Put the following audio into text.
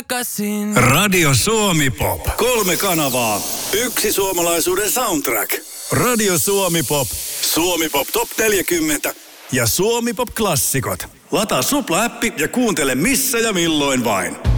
takaisin. Radio Suomi Pop. 3 kanavaa. Yksi suomalaisuuden soundtrack. Radio Suomi Pop. Suomi Pop Top 40 ja Suomi Pop Klassikot. Lataa Supla-appi ja kuuntele missä ja milloin vain.